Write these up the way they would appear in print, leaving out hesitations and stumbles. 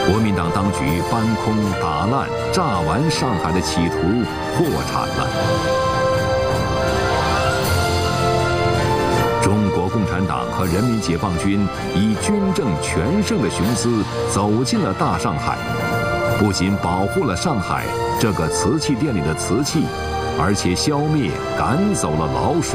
国民党当局搬空、打烂、炸完上海的企图破产了。中国共产党和人民解放军以军政全胜的雄姿走进了大上海，不仅保护了上海这个瓷器店里的瓷器，而且消灭、赶走了老鼠。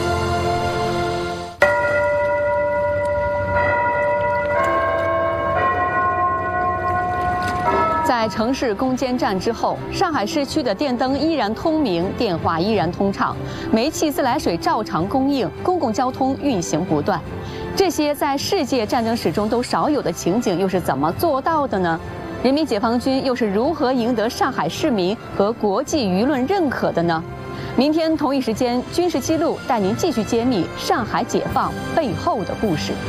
在城市攻坚战之后，上海市区的电灯依然通明，电话依然通畅，煤气、自来水照常供应，公共交通运行不断。这些在世界战争史中都少有的情景，又是怎么做到的呢？人民解放军又是如何赢得上海市民和国际舆论认可的呢？明天同一时间，军事记录带您继续揭秘上海解放背后的故事。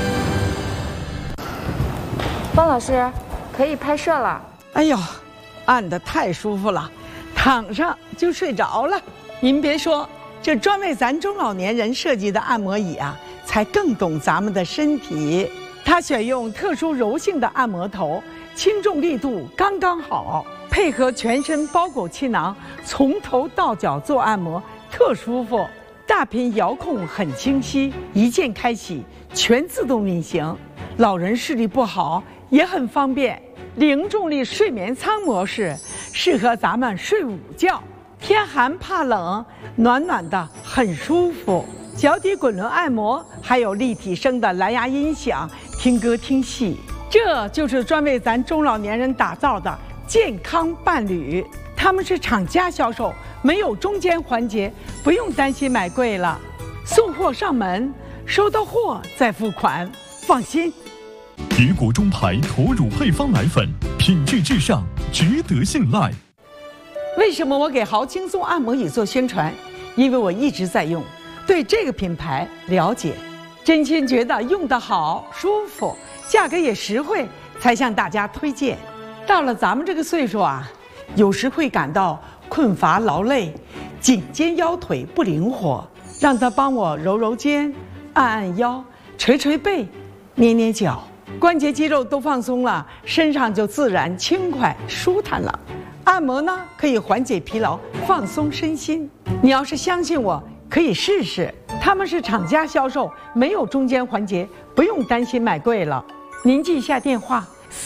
方老师，可以拍摄了。 哎呦，按得太舒服了，躺上就睡着了。您别说，这专为咱中老年人设计的按摩椅啊，才更懂咱们的身体。它选用特殊柔性的按摩头，轻重力度刚刚好，配合全身包裹气囊，从头到脚做按摩，特舒服。大屏遥控很清晰，一键开启，全自动运行。老人视力不好也很方便。零重力睡眠舱模式适合咱们睡午觉，天寒怕冷，暖暖的很舒服。脚底滚轮按摩，还有立体声的蓝牙音响，听歌听戏。这就是专为咱中老年人打造的健康伴侣。他们是厂家销售，没有中间环节，不用担心买贵了。送货上门，收到货再付款，放心。 别国中牌驼乳配方奶粉，品质至上，值得信赖。 为什么我给豪轻松按摩椅做宣传？因为我一直在用，对这个品牌了解，真心觉得用得好、舒服，价格也实惠，才向大家推荐。到了咱们这个岁数啊，有时会感到困乏劳累，颈肩腰腿不灵活，让他帮我揉揉肩、按按腰、捶捶背、捏捏脚。关节肌肉都放松了，身上就自然轻快舒坦了。按摩呢，可以缓解疲劳，放松身心。你要是相信我，可以试试。他们是厂家销售，没有中间环节，不用担心买贵了。您记一下电话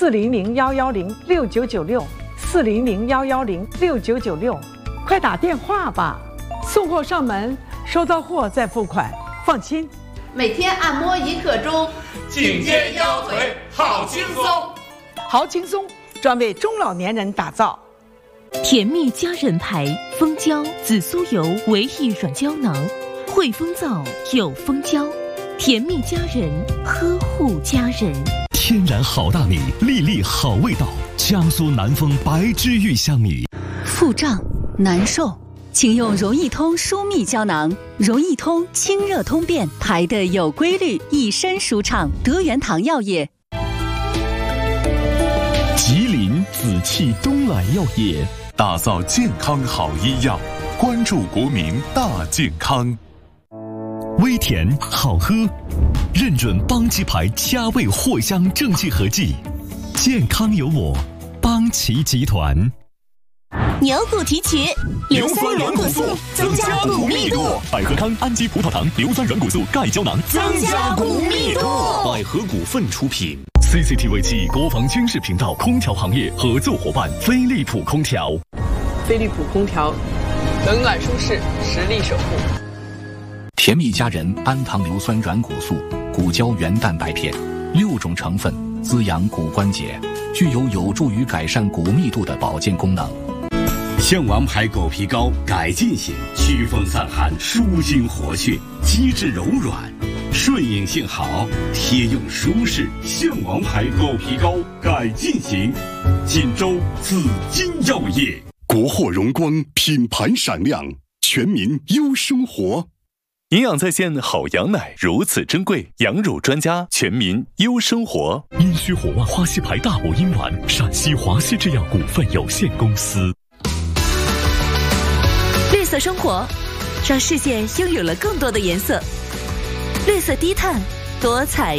：400-110-6996，400-110-6996，快打电话吧。送货上门，收到货再付款，放心。 每天按摩1刻钟， 颈肩腰腿好轻松。 好轻松，专为中老年人打造。 甜蜜佳人牌蜂胶紫苏油维 E 软胶囊，汇丰皂有蜂胶，甜蜜佳人，呵护家人。 天然好大米，粒粒好味道，江苏南丰白之玉香米。 腹胀难受，请用容易通舒密胶囊，容易通清热通便，排得有规律，一身舒畅。德元堂药业。 吉林紫气东来药业打造健康好医药，关注国民大健康。微甜好喝，认准邦吉牌佳味藿香正气合剂，健康有我，邦奇集团。 牛骨提取，硫酸软骨素增加骨密度。 百合康氨基葡萄糖硫酸软骨素钙胶囊增加骨密度。 百合股份出品。CCTV 7国防军事频道空调行业合作伙伴飞利浦空调。 飞利浦空调，冷暖舒适，实力守护。 甜蜜佳人氨糖硫酸软骨素骨胶原蛋白片，6种成分滋养骨关节，具有助于改善骨密度的保健功能。 象王牌狗皮膏改进型，祛风散寒，舒筋活血，机制柔软，顺应性好，贴用舒适。象王牌狗皮膏改进型，锦州紫金药业。 国货荣光，品牌闪亮，全民优生活。 营养在线好羊奶如此珍贵，羊乳专家全民优生活。阴虚火旺花溪牌大补阴丸，陕西华西制药股份有限公司。 绿色生活，让世界拥有了更多的颜色。绿色低碳，多彩